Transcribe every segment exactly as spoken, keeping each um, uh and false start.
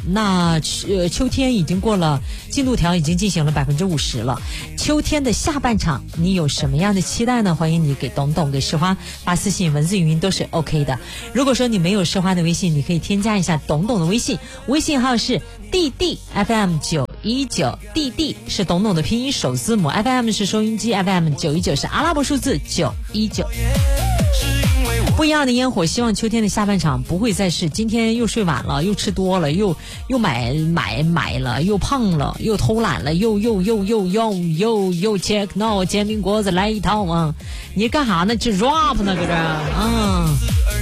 那呃秋天已经过了，进度条已经进行了百分之五十了。秋天的下半场，你有什么样的期待呢？欢迎你给董董给石花发私信，文字语音都是 OK 的。如果说你没有石花的微信，你可以添加一下董董的微信，微信号是 D D F M 九一九 ，D D 是董董的拼音首字母 ，F M 是收音机 ，F M 九一九是阿拉伯数字九一九。不一样的烟火，希望秋天的下半场不会再是今天又睡晚了，又吃多了，又又买买买了，又胖了，又偷懒了，又又又又又又又 check no 煎饼果子来一套啊！你干啥呢？这 rap 呢？搁这啊？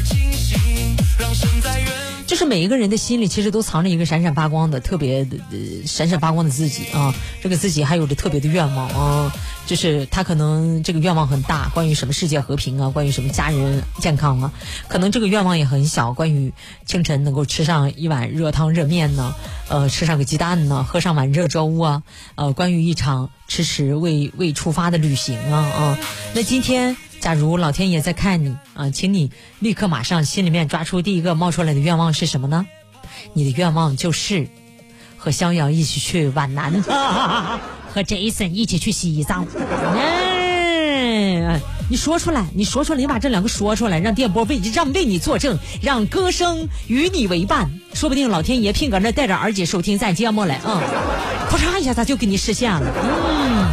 就是每一个人的心里其实都藏着一个闪闪发光的特别的、呃、闪闪发光的自己啊，这个自己还有着特别的愿望啊，就是他可能这个愿望很大，关于什么世界和平啊，关于什么家人健康啊，可能这个愿望也很小，关于清晨能够吃上一碗热汤热面呢，呃，吃上个鸡蛋呢，喝上碗热粥啊，呃，关于一场迟迟未未出发的旅行啊啊，那今天。假如老天爷在看你啊，请你立刻马上心里面抓出第一个冒出来的愿望是什么呢？你的愿望就是和逍遥一起去皖南，和 Jason 一起去西藏。哎，你说出来，你说出来，你把这两个说出来，让电波为让为你作证，让歌声与你为伴，说不定老天爷聘搁那带着二姐收听咱节目来啊，咔嚓一下他就给你实现了。嗯。